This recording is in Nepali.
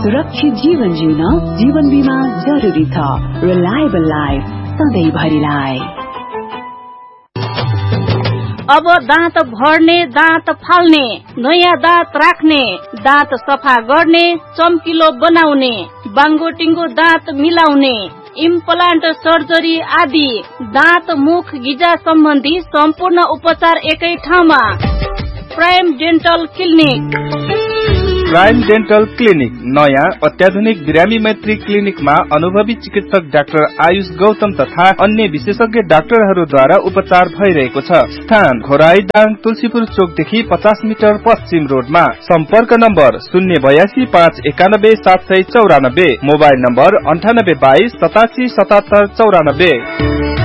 सुरक्षित जीवन जिउन जीवन बीमा जरुरी छ। Reliable life सधैँभरिलाई। अब दाँत भर्ने, दाँत फाल्ने, नयाँ दाँत राख्ने, दाँत सफा गर्ने, चम्किलो बनाउने, बाङ्गोटिङ्गो दाँत मिलाउने, इम्प्लान्ट सर्जरी आदि दाँत मुख गिजा सम्बन्धी सम्पूर्ण उपचार एकै ठाउँमा। Prime dental clinic. Prime dental clinic नयाँ अत्याधुनिक बिरामी मैत्री क्लिनिकमा अनुभवी चिकित्सक डाक्टर आयुष गौतम तथा अन्य विशेषज्ञ डाक्टरहरूद्वारा उपचार भइरहेको छ। स्थान घोराई दाङ तुलसीपुर चोकदेखि 50 मिटर पश्चिम रोडमा। सम्पर्क नम्बर 082 591 794, मोबाइल नम्बर 9822 87 77 94।